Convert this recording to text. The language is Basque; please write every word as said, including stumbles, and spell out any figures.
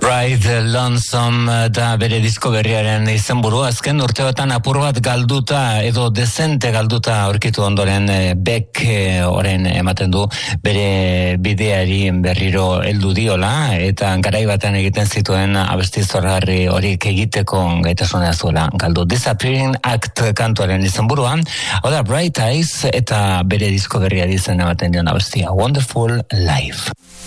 Bride Lonesome da bere disko berriaren izenburu, azken urteotan apur bat galduta edo dezente galduta aurkitu ondoren Beck orain ematen du bere bideari berriro heldu diola eta garai batean egiten zituen abesti zoragarri horiek egiteko gaitasuna zuela galdu. Disappearing Act kantuaren izenburuan, hau da Bright Eyes eta bere disko berriari izen ematen dion abestia Wonderful Life.